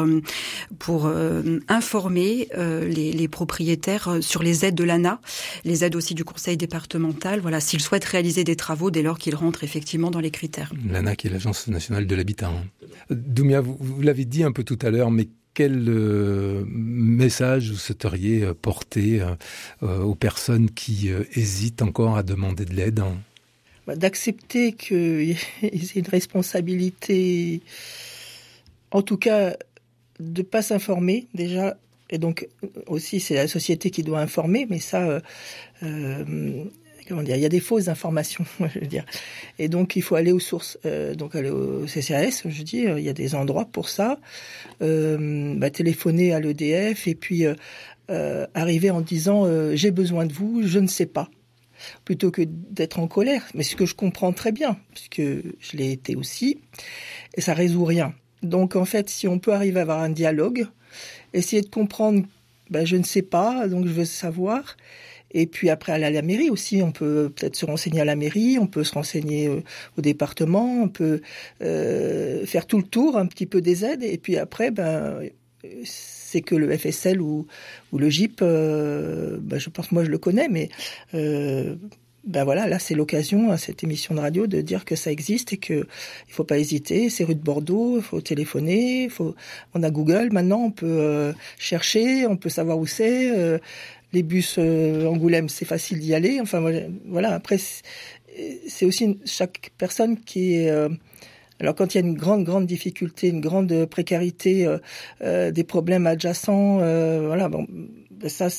[SPEAKER 10] informer les propriétaires sur les aides de l'ANA, les aides aussi du conseil départemental. Voilà, s'ils souhaitent réaliser des travaux dès lors qu'ils rentrent effectivement dans les critères.
[SPEAKER 8] L'ANA qui est l'Agence nationale de l'habitat. Doumia, vous l'avez dit un peu tout à l'heure, mais quel message vous souhaiteriez porter aux personnes qui hésitent encore à demander de l'aide ?
[SPEAKER 13] D'accepter qu'il y ait une responsabilité, en tout cas, de ne pas s'informer déjà, et donc aussi c'est la société qui doit informer, mais ça... il y a des fausses informations, je veux dire. Et donc, il faut aller aux sources. Donc, aller au CCAS, je dis, il y a des endroits pour ça. Téléphoner à l'EDF et puis arriver en disant « j'ai besoin de vous, je ne sais pas ». Plutôt que d'être en colère. Mais ce que je comprends très bien, puisque je l'ai été aussi, et ça résout rien. Donc, en fait, si on peut arriver à avoir un dialogue, essayer de comprendre « je ne sais pas, donc je veux savoir ». Et puis après, aller à la mairie aussi, on peut peut-être se renseigner à la mairie, on peut se renseigner au département, on peut faire tout le tour un petit peu des aides. Et puis après, c'est que le FSL ou le GIP, je pense, moi je le connais, mais voilà, là c'est l'occasion à cette émission de radio de dire que ça existe et qu'il ne faut pas hésiter. C'est rue de Bordeaux, il faut téléphoner, on a Google maintenant, on peut chercher, on peut savoir où c'est. Les bus Angoulême, c'est facile d'y aller. Enfin, voilà. Après, c'est aussi chaque personne qui est... alors, quand il y a une grande difficulté, une grande précarité, des problèmes adjacents, ça,